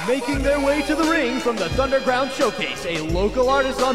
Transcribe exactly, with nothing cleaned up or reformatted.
Making their way to the ring from the Thunderground Showcase, a local artist on